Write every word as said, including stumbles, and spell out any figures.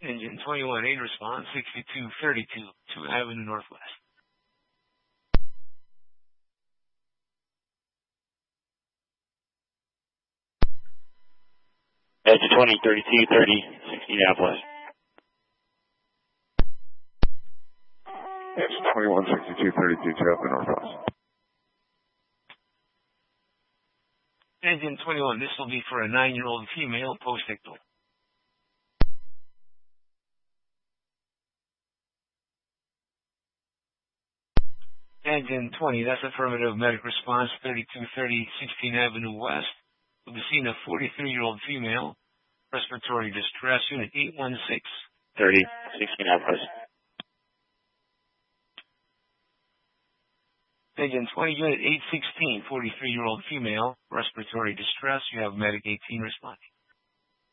Engine twenty-one, eight response, sixty-two thirty-two, two Avenue Northwest. Edge twenty, thirty-two thirty, sixteen Indianapolis. Edge twenty-one, sixty-two thirty-two, two Avenue Northwest. Engine twenty-one, this will be for a nine-year-old female post-ictal. Engine twenty, that's affirmative medic response, thirty-two thirty, sixteen Avenue West. We'll be seeing a forty-three-year-old female, respiratory distress, unit eight one six. thirty, sixteen Indianapolis. Engine twenty, unit eight sixteen, forty-three-year-old female, respiratory distress. You have medic eighteen responding.